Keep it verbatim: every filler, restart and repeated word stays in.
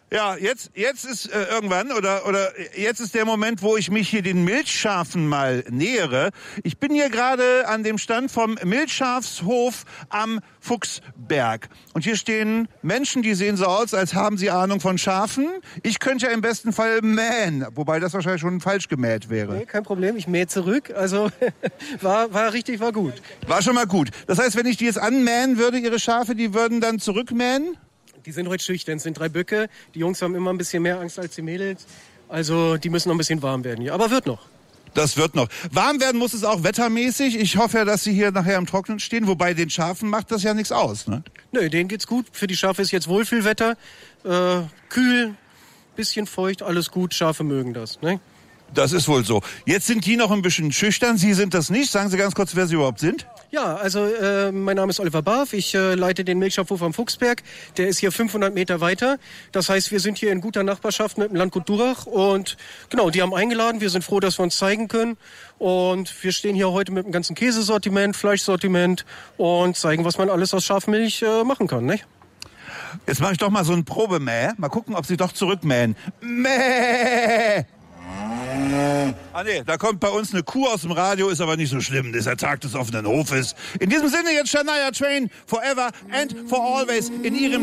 Ja, jetzt, jetzt ist äh, irgendwann oder oder jetzt ist der Moment, wo ich mich hier den Milchschafen mal nähere. Ich bin hier gerade an dem Stand vom Milchschafshof am Fuchsberg. Und hier stehen Menschen, die sehen so aus, als haben sie Ahnung von Schafen. Ich könnte ja im besten Fall mähen, wobei das wahrscheinlich schon falsch gemäht wäre. Nee, kein Problem, ich mähe zurück. Also war, war richtig, war gut. War schon mal gut. Das heißt, wenn ich die jetzt anmähen würde, ihre Schafe, die würden dann zurückmähen? Die sind heute schüchtern, es sind drei Böcke. Die Jungs haben immer ein bisschen mehr Angst als die Mädels. Also die müssen noch ein bisschen warm werden hier. Aber wird noch. Das wird noch. Warm werden muss es auch wettermäßig. Ich hoffe ja, dass Sie hier nachher im Trocknen stehen. Wobei den Schafen macht das ja nichts aus, ne? Nö, denen geht's gut. Für die Schafe ist jetzt Wohlfühlwetter. Äh, kühl, bisschen feucht, alles gut. Schafe mögen das, ne? Das ist wohl so. Jetzt sind die noch ein bisschen schüchtern. Sie sind das nicht. Sagen Sie ganz kurz, wer Sie überhaupt sind. Ja, also äh, mein Name ist Oliver Barf. Ich äh, leite den Milchschafhof am Fuchsberg. Der ist hier fünfhundert Meter weiter. Das heißt, wir sind hier in guter Nachbarschaft mit dem Landgut Durach. Und genau, die haben eingeladen. Wir sind froh, dass wir uns zeigen können. Und wir stehen hier heute mit dem ganzen Käsesortiment, Fleischsortiment und zeigen, was man alles aus Schafmilch äh, machen kann, nicht? Jetzt mache ich doch mal so ein Probemäh. Mal gucken, ob Sie doch zurückmähen. Mäh! Ah nee, da kommt bei uns eine Kuh aus dem Radio, ist aber nicht so schlimm. Das ist der Tag des offenen Hofes. In diesem Sinne jetzt Shania Twain, Forever and for Always in Ihrem